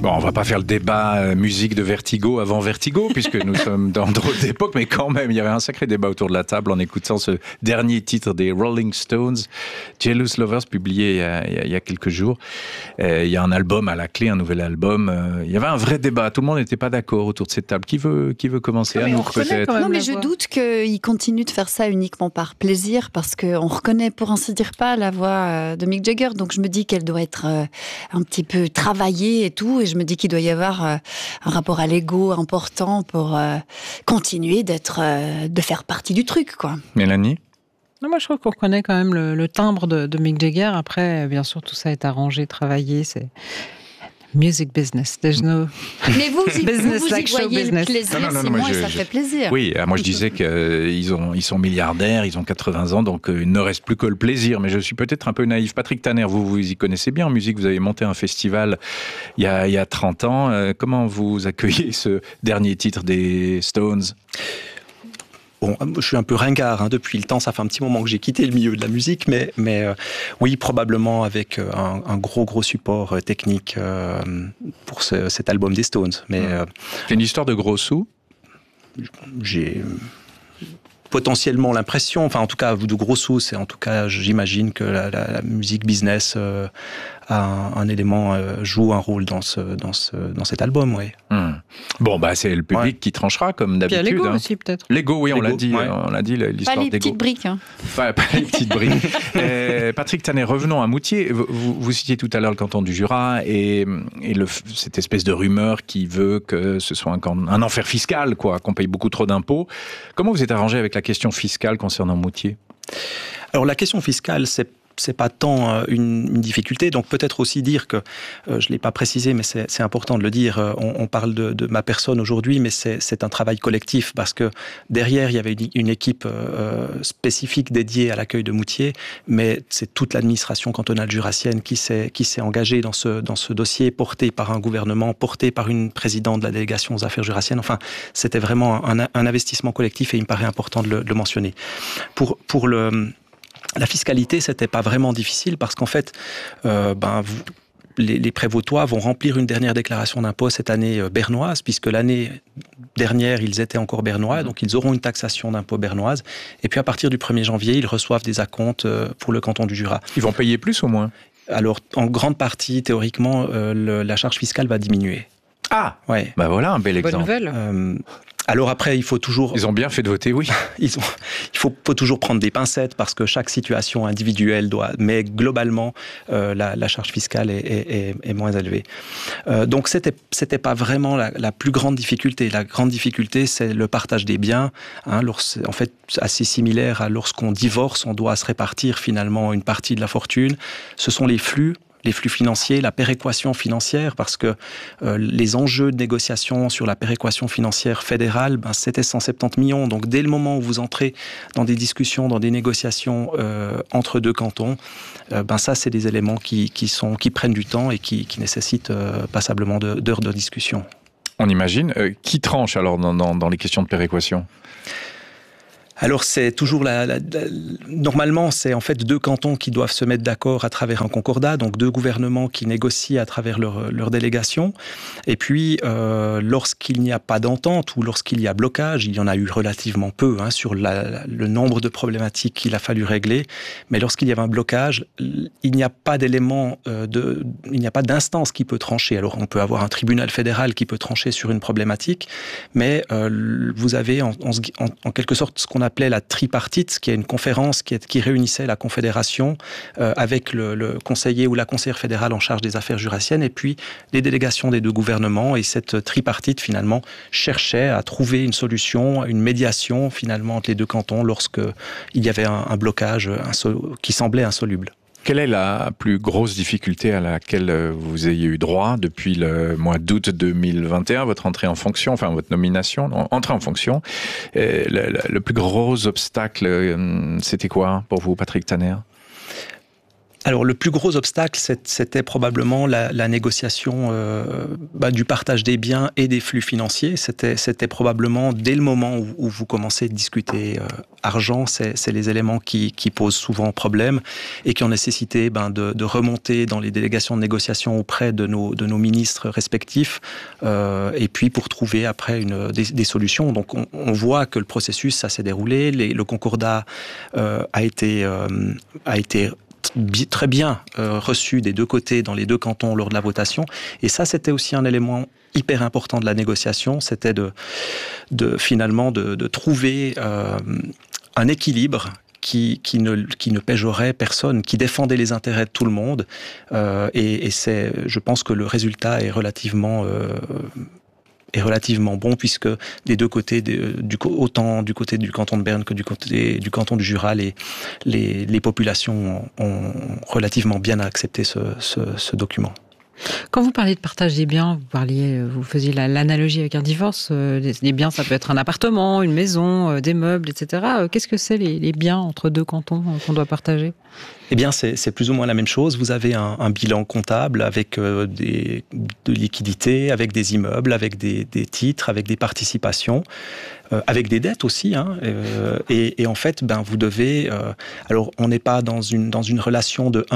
Bon, on va pas faire le débat musique de Vertigo avant Vertigo, puisque nous sommes dans d'autres époques, mais quand même, il y avait un sacré débat autour de la table en écoutant ce dernier titre des Rolling Stones, Jealous Lovers, publié il y a quelques jours. Il y a un album à la clé, un nouvel album. Il y avait un vrai débat, tout le monde n'était pas d'accord autour de cette table. Qui veut commencer? À nous, peut-être. Non, mais je doute qu'il continue de faire ça uniquement par plaisir, parce qu'on reconnaît, pour ainsi dire, pas la voix de Mick Jagger, donc je me dis qu'elle doit être un petit peu travaillée et tout, et je me dis qu'il doit y avoir un rapport à l'ego important pour continuer de faire partie du truc, quoi. Mélanie? Non, moi je trouve qu'on reconnaît quand même le timbre de Mick Jagger. Après, bien sûr, tout ça est arrangé, travaillé, c'est music business. There's no mais vous y like show voyez business. le plaisir, Simon, et ça fait plaisir. Oui, moi je disais qu'ils sont milliardaires, ils ont 80 ans, donc il ne reste plus que le plaisir. Mais je suis peut-être un peu naïf. Patrick Tanner, vous y connaissez bien en musique, vous avez monté un festival il y a 30 ans. Comment vous accueillez ce dernier titre des Stones ? Bon, je suis un peu ringard depuis le temps, ça fait un petit moment que j'ai quitté le milieu de la musique, mais oui, probablement avec un gros support technique pour cet album des Stones. Mais c'est une histoire de gros sous ? J'ai potentiellement l'impression, enfin en tout cas de gros sous, c'est en tout cas j'imagine que la musique business a un élément, joue un rôle dans cet album, oui. Bon, c'est le public qui tranchera comme d'habitude. Puis il y a l'ego aussi peut-être. L'ego, oui, on l'a dit, l'histoire pas les d'ego. petites briques. Pas les petites briques. Patrick Tanner, revenons à Moutier. Vous citiez tout à l'heure le canton du Jura et cette espèce de rumeur qui veut que ce soit un enfer fiscal, quoi, qu'on paye beaucoup trop d'impôts. Comment vous êtes arrangé avec la question fiscale concernant Moutier ? Alors la question fiscale, c'est pas tant une difficulté, donc peut-être aussi dire que, je l'ai pas précisé, mais c'est important de le dire, on parle de ma personne aujourd'hui, mais c'est un travail collectif, parce que derrière, il y avait une équipe spécifique dédiée à l'accueil de Moutier, mais c'est toute l'administration cantonale jurassienne qui s'est engagée dans ce dossier, porté par un gouvernement, porté par une présidente de la délégation aux affaires jurassiennes. Enfin, c'était vraiment un investissement collectif, et il me paraît important de le mentionner. Pour la fiscalité, c'était pas vraiment difficile parce qu'en fait, les prévôtois vont remplir une dernière déclaration d'impôt cette année bernoise, puisque l'année dernière, ils étaient encore bernois, donc ils auront une taxation d'impôt bernoise. Et puis à partir du 1er janvier, ils reçoivent des acomptes pour le canton du Jura. Ils vont payer plus ou moins ? Alors, en grande partie, théoriquement, la charge fiscale va diminuer. Ah, ouais. Voilà un bel exemple. Bonne nouvelle. Alors après, il faut toujours... Ils ont bien fait de voter, oui. Il faut toujours prendre des pincettes parce que chaque situation individuelle doit... Mais globalement, la charge fiscale est moins élevée. Donc c'était pas vraiment la plus grande difficulté. La grande difficulté, c'est le partage des biens. En fait, assez similaire à lorsqu'on divorce, on doit se répartir finalement une partie de la fortune. Ce sont les flux financiers, la péréquation financière, parce que les enjeux de négociation sur la péréquation financière fédérale, c'était 170 millions. Donc dès le moment où vous entrez dans des discussions, dans des négociations entre deux cantons, ça c'est des éléments qui prennent du temps et qui nécessitent passablement d'heures de discussion. On imagine. Qui tranche alors dans les questions de péréquation ? Alors c'est toujours normalement c'est en fait deux cantons qui doivent se mettre d'accord à travers un concordat, donc deux gouvernements qui négocient à travers leur délégation. Et puis lorsqu'il n'y a pas d'entente ou lorsqu'il y a blocage, il y en a eu relativement peu sur le nombre de problématiques qu'il a fallu régler. Mais lorsqu'il y avait un blocage, il n'y a pas d'élément il n'y a pas d'instance qui peut trancher. Alors on peut avoir un tribunal fédéral qui peut trancher sur une problématique, mais vous avez en quelque sorte ce qu'on appelait la tripartite, qui est une conférence qui réunissait la Confédération avec le conseiller ou la conseillère fédérale en charge des affaires jurassiennes et puis les délégations des deux gouvernements. Et cette tripartite, finalement, cherchait à trouver une solution, une médiation, finalement, entre les deux cantons lorsqu'il y avait un blocage qui semblait insoluble. Quelle est la plus grosse difficulté à laquelle vous ayez eu droit depuis le mois d'août 2021, votre entrée en fonction, enfin votre nomination, entrée en fonction? Le plus gros obstacle, c'était quoi pour vous, Patrick Tanner? Alors, le plus gros obstacle, c'était probablement la négociation du partage des biens et des flux financiers. C'était probablement, dès le moment où vous commencez à discuter argent, c'est les éléments qui posent souvent problème et qui ont nécessité de remonter dans les délégations de négociation auprès de nos ministres respectifs et puis pour trouver après des solutions. Donc, on voit que le processus, ça s'est déroulé. Le concordat a été très bien reçu des deux côtés, dans les deux cantons lors de la votation. Et ça, c'était aussi un élément hyper important de la négociation, c'était finalement de trouver un équilibre qui ne péjorait personne, qui défendait les intérêts de tout le monde. Et je pense que le résultat est relativement bon, puisque des deux côtés, autant du côté du canton de Berne que du côté du canton du Jura, les populations ont relativement bien accepté ce document. Quand vous parlez de partage des biens, vous faisiez l'analogie avec un divorce. Les biens, ça peut être un appartement, une maison, des meubles, etc. Qu'est-ce que c'est les biens entre deux cantons qu'on doit partager ? Eh bien, c'est plus ou moins la même chose. Vous avez un bilan comptable avec de liquidités, avec des immeubles, avec des titres, avec des participations, avec des dettes aussi. Et en fait, vous devez... alors, on n'est pas dans une relation de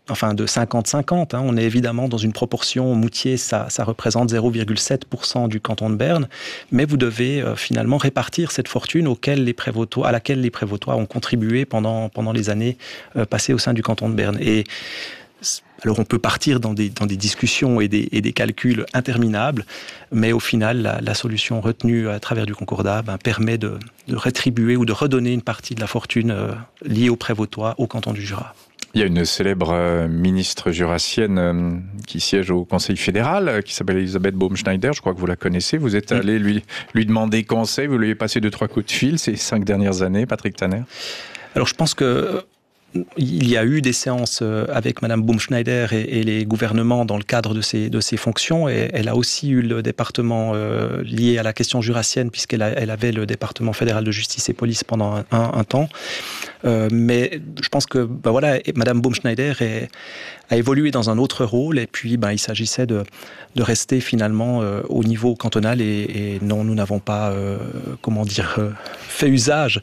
50-50. On est évidemment dans une proportion. Moutier, ça représente 0,7% du canton de Berne. Mais vous devez finalement répartir cette fortune à laquelle les prévôtois ont contribué pendant les années passées au sein du canton de Berne. Et alors on peut partir dans des discussions et des calculs interminables, mais au final, la solution retenue à travers du concordat permet de rétribuer ou de redonner une partie de la fortune liée aux prévôtois au canton du Jura. Il y a une célèbre ministre jurassienne qui siège au Conseil fédéral, qui s'appelle Elisabeth Baumschneider, je crois que vous la connaissez. Vous êtes allé lui demander conseil, vous lui avez passé 2-3 coups de fil ces 5 dernières années, Patrick Tanner. Alors je pense que il y a eu des séances avec Madame Baumschneider et les gouvernements dans le cadre de ses fonctions. Et elle a aussi eu le département lié à la question jurassienne, puisqu'elle avait le département fédéral de justice et police pendant un temps. Mais je pense que Madame Baumschneider a évolué dans un autre rôle. Et puis il s'agissait de rester finalement au niveau cantonal. Et non, nous n'avons pas fait usage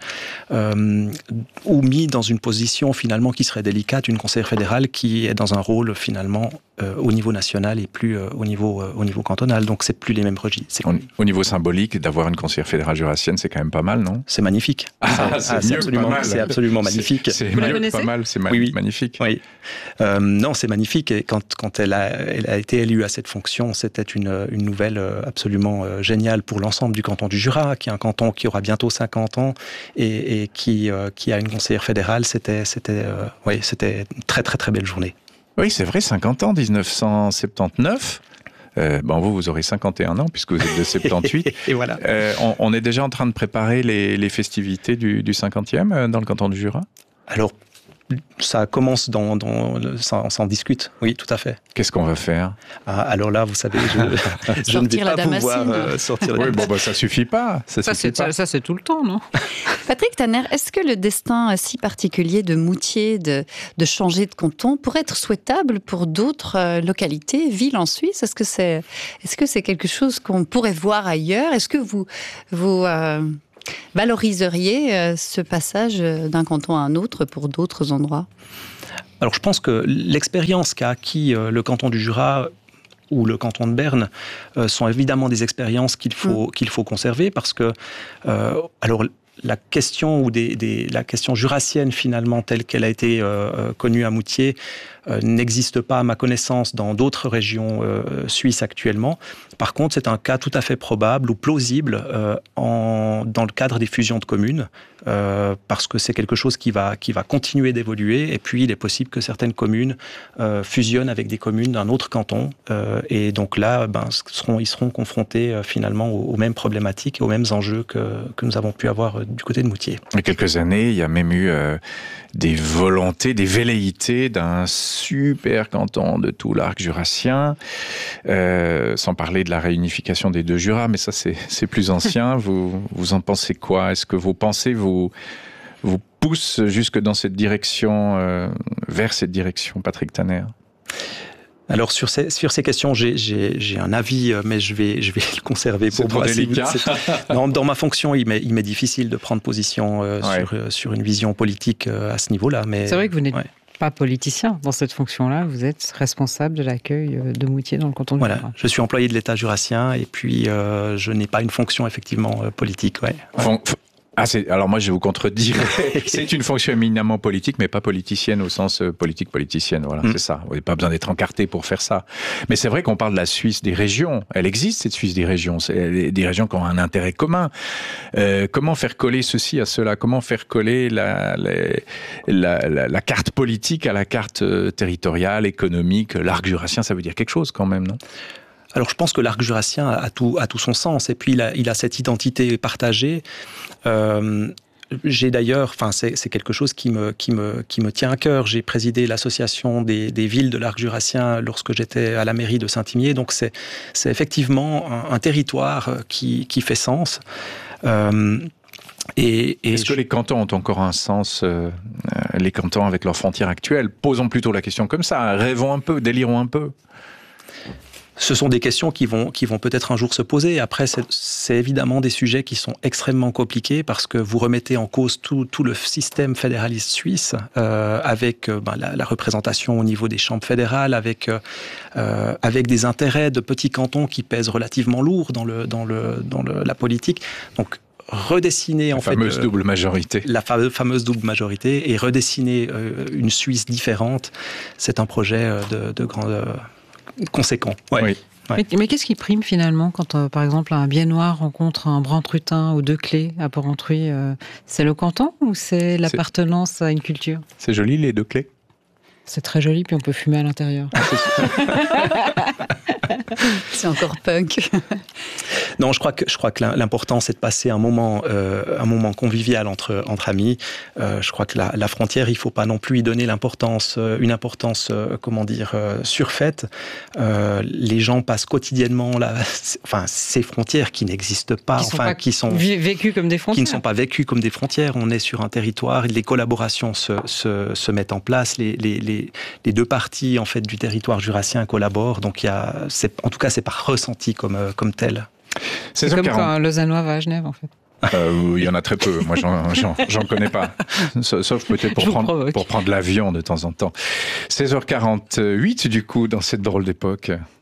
ou mis dans une position finalement qui serait délicate, une conseillère fédérale qui est dans un rôle finalement au niveau national et plus au niveau cantonal. Donc c'est plus les mêmes registres. Au niveau symbolique, d'avoir une conseillère fédérale jurassienne, c'est quand même pas mal, non ? C'est magnifique. C'est absolument magnifique. C'est mieux que pas mal, c'est magnifique. Oui. Non, c'est magnifique. Et quand elle a été élue à cette fonction, c'était une nouvelle absolument géniale pour l'ensemble du canton du Jura, qui est un canton qui aura bientôt 50 ans et qui a une conseillère fédérale. C'était une très très très belle journée. Oui, c'est vrai, 50 ans, 1979. Vous aurez 51 ans puisque vous êtes de 78. Et voilà. On est déjà en train de préparer les festivités du 50e dans le canton du Jura ? Alors, ça commence ça s'en discute, oui, tout à fait. Qu'est-ce qu'on va faire ? Alors là, vous savez, je ne vais pas pouvoir sortir la damascine. Oui, ça suffit pas. Ça, c'est tout le temps, non ? Patrick Tanner, est-ce que le destin si particulier de Moutier de changer de canton pourrait être souhaitable pour d'autres localités, villes en Suisse ? Est-ce que c'est quelque chose qu'on pourrait voir ailleurs ? Est-ce que vous valoriseriez ce passage d'un canton à un autre pour d'autres endroits ? Alors je pense que l'expérience qu'a acquis le canton du Jura ou le canton de Berne sont évidemment des expériences qu'il faut conserver parce que la question la question jurassienne finalement telle qu'elle a été connue à Moutier n'existe pas à ma connaissance dans d'autres régions suisses actuellement. Par contre, c'est un cas tout à fait probable ou plausible dans le cadre des fusions de communes parce que c'est quelque chose qui va continuer d'évoluer et puis il est possible que certaines communes fusionnent avec des communes d'un autre canton et donc là, ils seront confrontés finalement aux mêmes problématiques et aux mêmes enjeux que nous avons pu avoir du côté de Moutier. Il y a quelques années, il y a même eu des volontés, des velléités d'un super canton de tout l'arc jurassien, sans parler de la réunification des deux Jura, mais ça c'est plus ancien. Vous en pensez quoi ? Est-ce que vos pensées vous pousse jusque dans cette direction, vers cette direction, Patrick Tanner? Alors sur ces questions, j'ai un avis, mais je vais le conserver pour moi. C'est trop délicat. Dans ma fonction, il m'est difficile de prendre position sur une vision politique à ce niveau-là. Mais c'est vrai que vous n'êtes pas politicien dans cette fonction-là. Vous êtes responsable de l'accueil de Moutier dans le canton du Jura. Voilà, je suis employé de l'État jurassien et puis je n'ai pas une fonction effectivement politique. Alors moi je vais vous contredire, c'est une fonction éminemment politique, mais pas politicienne au sens politicienne, voilà, c'est ça. Vous n'avez pas besoin d'être encarté pour faire ça. Mais c'est vrai qu'on parle de la Suisse des régions, elle existe cette Suisse des régions, c'est des régions qui ont un intérêt commun. Comment faire coller ceci à cela? Comment faire coller la carte politique à la carte territoriale, économique? L'arc jurassien, ça veut dire quelque chose quand même, non? Alors je pense que l'arc jurassien a tout son sens et puis il a cette identité partagée. J'ai d'ailleurs, c'est quelque chose qui me tient à cœur. J'ai présidé l'association des villes de l'arc jurassien lorsque j'étais à la mairie de Saint-Imier. Donc c'est effectivement un territoire qui fait sens. Est-ce que les cantons ont encore un sens, les cantons avec leurs frontières actuelles? Posons plutôt la question comme ça, rêvons un peu, délirons un peu. Ce sont des questions qui vont peut-être un jour se poser. Après, c'est évidemment des sujets qui sont extrêmement compliqués parce que vous remettez en cause tout le système fédéraliste suisse avec la représentation au niveau des chambres fédérales, avec des intérêts de petits cantons qui pèsent relativement lourd dans la politique. Donc redessiner la fameuse double majorité. La fameuse double majorité et redessiner une Suisse différente, c'est un projet de grande conséquent. Ouais. Oui. Ouais. Mais qu'est-ce qui prime finalement quand, par exemple, un Biennois rencontre un Brantrutin ou Declé à Porrentruy? C'est le canton ou c'est l'appartenance à une culture? C'est joli les Declé. C'est très joli, puis on peut fumer à l'intérieur. C'est encore punk. Non, je crois que l'important, c'est de passer un moment convivial entre amis. Je crois que la frontière, il ne faut pas non plus y donner une importance surfaite. Les gens passent quotidiennement ces frontières qui n'existent pas, qui sont vécues comme des frontières. Qui ne sont pas vécues comme des frontières. On est sur un territoire, les collaborations se mettent en place, les deux parties en fait du territoire jurassien collaborent. Donc en tout cas, c'est pas ressenti comme tel. C'est comme quand un Lausannois va à Genève, en fait. Il y en a très peu. Moi, j'en connais pas. Sauf peut-être pour prendre l'avion de temps en temps. 16h48, du coup, dans cette drôle d'époque.